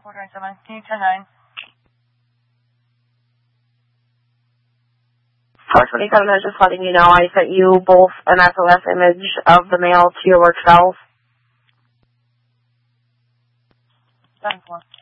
427. Can you 10-9? Car 27 is just letting you know I sent you both an SOS image of the mail to your work cells. 7-4.